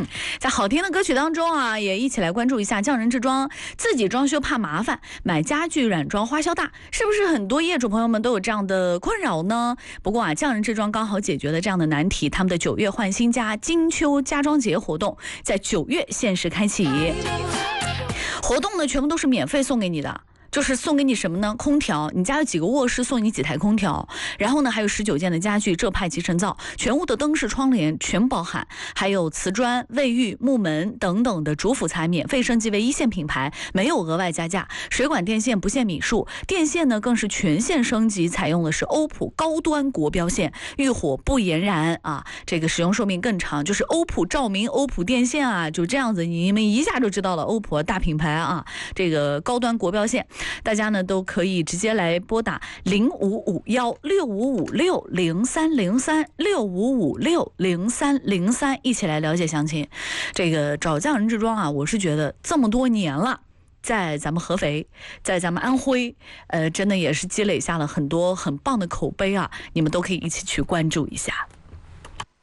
在好听的歌曲当中啊，也一起来关注一下匠人制装。自己装修怕麻烦，买家具软装花销大，是不是很多业主朋友们都有这样的困扰呢？不过啊，匠人制装刚好解决了这样的难题。他们的9月换新家金秋家装节活动在9月限时开启，活动呢全部都是免费送给你的。就是送给你什么呢？空调，你家有几个卧室，送你几台空调。然后呢，还有19件的家具，浙派集成灶，全屋的灯饰、窗帘全包含，还有瓷砖、卫浴、木门等等的主辅材免费升级为1线品牌，没有额外加价。水管电线不限米数，电线呢更是全线升级，采用的是欧普高端国标线，遇火不延燃啊，这个使用寿命更长。就是欧普照明、欧普电线啊，就这样子，你们一下就知道了，欧普大品牌啊，这个高端国标线。大家呢都可以直接来拨打05516556030365560303，一起来了解详情。这个找匠人制装啊，我是觉得这么多年了，在咱们合肥，在咱们安徽，真的也是积累下了很多很棒的口碑啊，你们都可以一起去关注一下。